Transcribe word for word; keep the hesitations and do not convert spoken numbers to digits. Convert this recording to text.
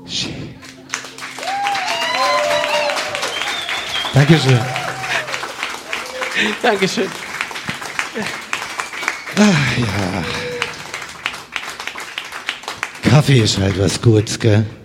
Dankeschön. Dankeschön. Ach ja. Kaffee ist halt was Gutes, gell?